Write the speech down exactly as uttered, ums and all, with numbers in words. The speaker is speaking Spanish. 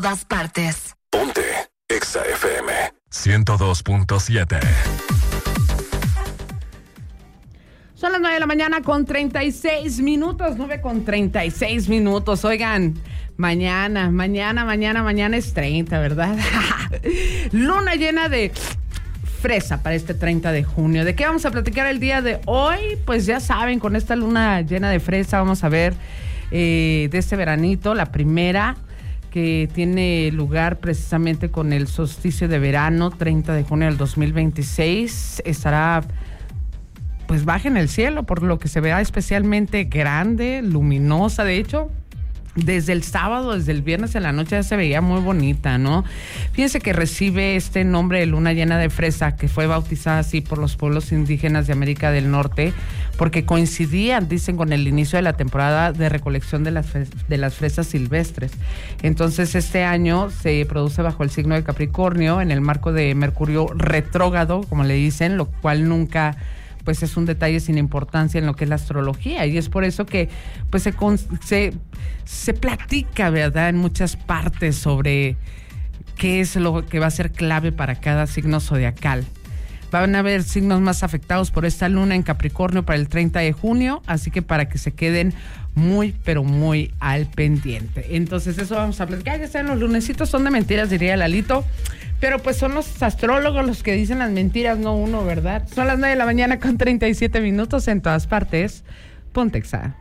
todas partes. Ponte Exa F M ciento dos punto siete. Son las nueve de la mañana con treinta y seis minutos, nueve con treinta y seis minutos. Oigan, mañana, mañana, mañana, mañana es treinta, ¿verdad? Luna llena de fresa para este treinta de junio. ¿De qué vamos a platicar el día de hoy? Pues ya saben, con esta luna llena de fresa vamos a ver eh, de este veranito, la primera que tiene lugar precisamente con el solsticio de verano, treinta de junio del dos mil veintiséis. Estará pues baja en el cielo, por lo que se verá especialmente grande, luminosa. De hecho, desde el sábado, desde el viernes en la noche ya se veía muy bonita, ¿no? Fíjense que recibe este nombre de luna llena de fresa, que fue bautizada así por los pueblos indígenas de América del Norte, porque coincidían, dicen, con el inicio de la temporada de recolección de las, de las fresas silvestres. Entonces, este año se produce bajo el signo de Capricornio, en el marco de Mercurio retrógrado, como le dicen, lo cual nunca pues es un detalle sin importancia en lo que es la astrología, y es por eso que pues se, se, se platica, ¿verdad?, en muchas partes sobre qué es lo que va a ser clave para cada signo zodiacal. Van a haber signos más afectados por esta luna en Capricornio para el treinta de junio, así que para que se queden muy, pero muy al pendiente. Entonces eso vamos a platicar. Ya saben, los lunesitos son de mentiras, diría Lalito, pero pues son los astrólogos los que dicen las mentiras, no uno, ¿verdad? Son las nueve de la mañana con treinta y siete minutos en todas partes. Ponte Exa.